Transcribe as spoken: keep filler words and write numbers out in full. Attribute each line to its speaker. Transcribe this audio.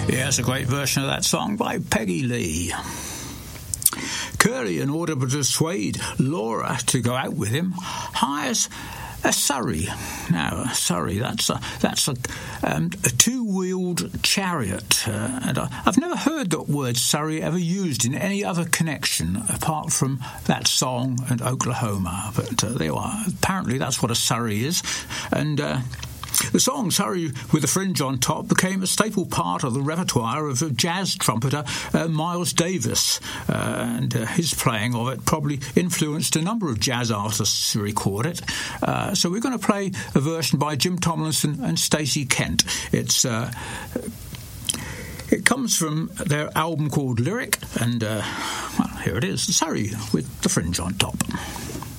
Speaker 1: Yeah, it's a great version of that song by Peggy Lee. Curly, in order to persuade Laura to go out with him, hires a surrey. Now, a surrey, that's a, that's a, um, a two-wheeled chariot. Uh, and I, I've never heard that word surrey ever used in any other connection apart from that song and Oklahoma. But uh, there you are. Apparently that's what a surrey is. And Uh, the song Surrey with a Fringe on Top became a staple part of the repertoire of jazz trumpeter uh, Miles Davis, uh, and uh, his playing of it probably influenced a number of jazz artists to record it. Uh, so we're going to play a version by Jim Tomlinson and Stacey Kent. It's uh, it comes from their album called Lyric, and uh, well, here it is, Surrey with the Fringe on Top.